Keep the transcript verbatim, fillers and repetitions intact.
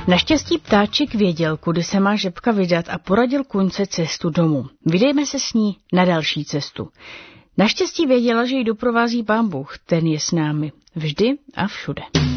Naštěstí ptáček věděl, kudy se má žabka vydat a poradil kuňce cestu domů. Vydejme se s ní na další cestu. Naštěstí věděla, že ji doprovází Pán Bůh, ten je s námi vždy a všude.